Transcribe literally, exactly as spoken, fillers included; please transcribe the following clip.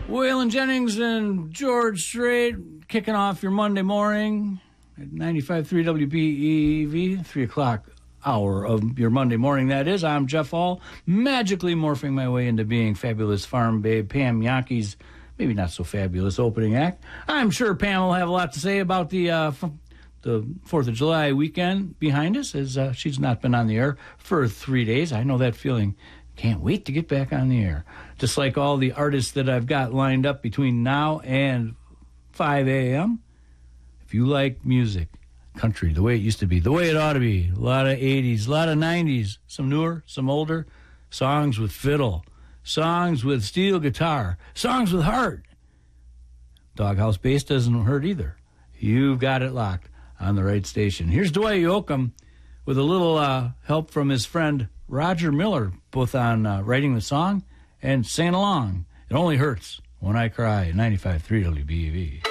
Waylon Jennings and George Strait kicking off your Monday morning at ninety-five point three W B E V, three o'clock hour of your Monday morning, that is. I'm Jeff Hall, magically morphing my way into being fabulous farm babe Pam Yockey's maybe not so fabulous opening act. I'm sure Pam will have a lot to say about the uh, f- the fourth of July weekend behind us, as uh, she's not been on the air for three days. I know that feeling. Can't wait to get back on the air. Just like all the artists that I've got lined up between now and five a.m. If you like music, country, the way it used to be, the way it ought to be, a lot of eighties, a lot of nineties, some newer, some older, songs with fiddle, songs with steel guitar, songs with heart. Doghouse bass doesn't hurt either. You've got it locked on the right station. Here's Dwight Yoakam with a little uh, help from his friend Roger Miller, both on uh, writing the song and singing along. It only hurts when I cry. ninety-five point three W B E V.